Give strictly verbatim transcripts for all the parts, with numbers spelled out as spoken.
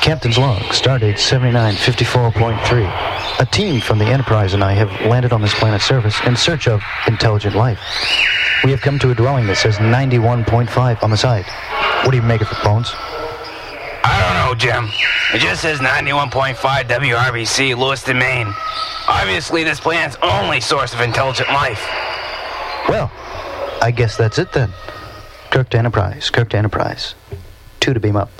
Captain's log, stardate seventy-nine fifty-four point three. A team from the Enterprise and I have landed on this planet's surface in search of intelligent life. We have come to a dwelling that says ninety-one point five on the side. What do you make of it, Bones? I don't know, Jim. It just says ninety-one point five W R B C, Lewiston, Maine. Obviously, this planet's only source of intelligent life. Well, I guess that's it then. Kirk to Enterprise, Kirk to Enterprise. Two to beam up.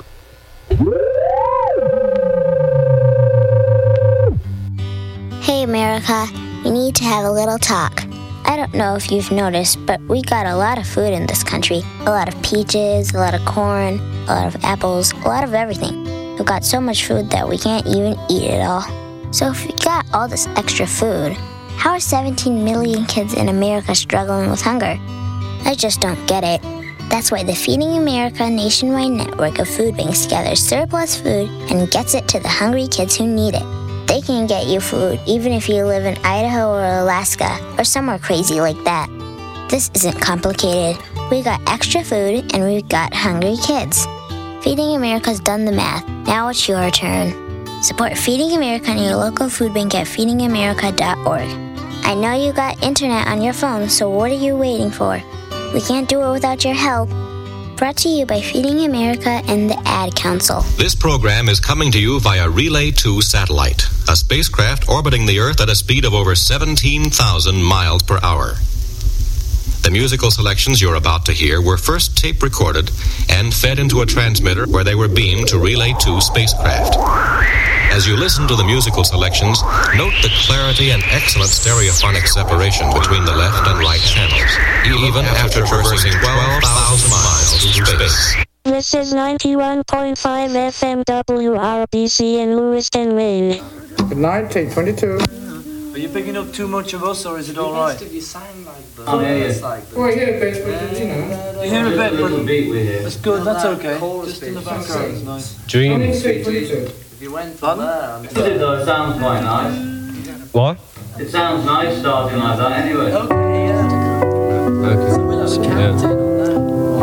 Hey, America, we need to have a little talk. I don't know if you've noticed, but we got a lot of food in this country. A lot of peaches, a lot of corn, a lot of apples, a lot of everything. We've got so much food that we can't even eat it all. So if we got all this extra food, how are seventeen million kids in America struggling with hunger? I just don't get it. That's why the Feeding America nationwide network of food banks gathers surplus food and gets it to the hungry kids who need it. They can get you food even if you live in Idaho or Alaska or somewhere crazy like that. This isn't complicated. We got extra food and we've got hungry kids. Feeding America's done the math. Now it's your turn. Support Feeding America and your local food bank at feeding america dot org. I know you got internet on your phone, so what are you waiting for? We can't do it without your help. Brought to you by Feeding America and the Ad Council. This program is coming to you via Relay two satellite, a spacecraft orbiting the Earth at a speed of over seventeen thousand miles per hour. The musical selections you're about to hear were first tape recorded and fed into a transmitter where they were beamed to Relay two spacecraft. As you listen to the musical selections, note the clarity and excellent stereophonic separation between the left and right channels, even after traversing twelve thousand miles through space. This is ninety-one point five F M W R B C in Lewiston, Maine. Good night, take twenty-two. Are you picking up too much of us, or is it all right? You sound like the... Oh, yeah, yeah. Like the... Well, I hear a bit, but you know... You hear a bit, but... beat we hear. That's good, that's okay. Chorus Just in the bit. background, it's nice. Dream. twenty-two. If you went from there... I'm It did though, it sounds quite nice. What? It sounds nice starting like that anyway. Okay, yeah. Okay. So we'll have a count in on that.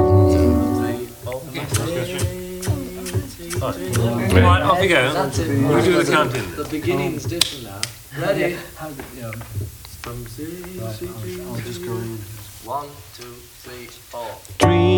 One, two, three, four. Right, off you go. That's it. We'll do the counting. The beginning's different now. Ready? From C, Right, C, I'll, I'll just go in. One, two, three, four. Dream.